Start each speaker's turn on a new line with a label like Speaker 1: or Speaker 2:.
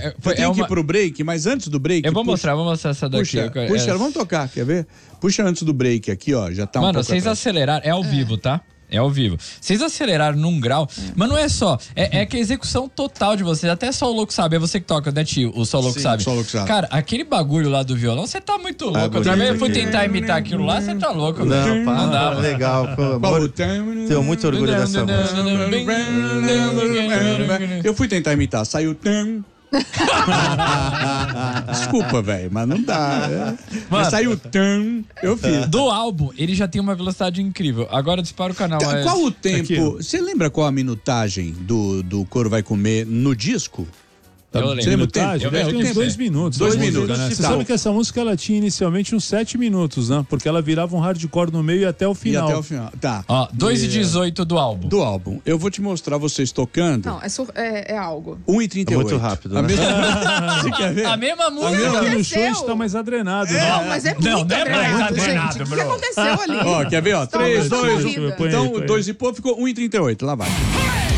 Speaker 1: Eu tenho que ir pro break, mas antes do break...
Speaker 2: Eu vou mostrar essa daqui.
Speaker 1: Puxa, vamos tocar, quer ver? Puxa antes do break aqui, ó, já tá um pouco
Speaker 2: vocês aceleraram, é ao vivo, tá? É ao vivo. Vocês aceleraram num grau, mas não é só. É que a execução total de vocês, até só o louco sabe. É você que toca, né, tio? O Só Louco Sabe.
Speaker 1: Só Louco Sabe.
Speaker 2: Cara, aquele bagulho lá do violão, você tá muito louco. Outra vez eu fui tentar imitar aquilo lá, você tá louco.
Speaker 3: Não, pá, legal. Tenho muito orgulho dessa música.
Speaker 1: Eu fui tentar imitar, saiu... Desculpa, velho, mas não dá. Mas saiu eu fiz.
Speaker 2: Do álbum, ele já tem uma velocidade incrível. Agora dispara o canal.
Speaker 1: Qual o tempo? Você lembra qual a minutagem do Couro Vai Comer no disco?
Speaker 2: Eu lembro.
Speaker 4: Eu vejo uns 2 minutos.
Speaker 1: 2 minutos.
Speaker 4: Né? Você sabe que essa música ela tinha inicialmente uns 7 minutos, né? Porque ela virava um hardcore no meio e até o final.
Speaker 1: Tá.
Speaker 2: Ó, 2:18 do álbum.
Speaker 1: Do álbum. Eu vou te mostrar vocês tocando.
Speaker 5: Não, é algo.
Speaker 1: 1:38.
Speaker 3: É muito rápido, né?
Speaker 1: Você quer ver?
Speaker 2: A mesma música.
Speaker 4: Aqui no show está mais adrenado.
Speaker 5: Não, mas é muito adrenado,
Speaker 2: adrenado,
Speaker 5: gente. O que
Speaker 2: bro.
Speaker 5: aconteceu ali?
Speaker 1: Ó, quer ver? Ó, 3, 2, 1.
Speaker 5: vida.
Speaker 1: Então, 2 e pouco ficou 1:38. Lá vai.